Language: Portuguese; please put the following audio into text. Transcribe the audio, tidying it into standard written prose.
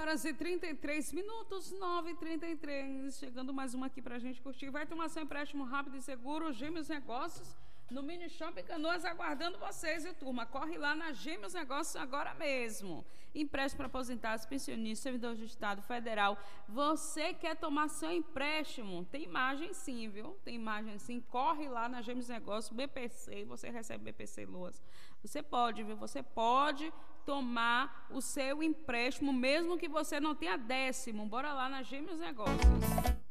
9h33, 9h33. Chegando mais uma aqui pra gente curtir. Vai ter uma ação empréstimo rápido e seguro, Gêmeos Negócios, no Mini Shopping Canoas, aguardando vocês, e turma, corre lá na Gêmeos Negócios agora mesmo. Empréstimo para aposentados, pensionistas, servidores do Estado Federal. Você quer tomar seu empréstimo? Tem imagem sim, viu? Tem imagem sim. Corre lá na Gêmeos Negócios, BPC, você recebe BPC Loas. Você pode, viu? Você pode tomar o seu empréstimo, mesmo que você não tenha décimo. Bora lá na Gêmeos Negócios.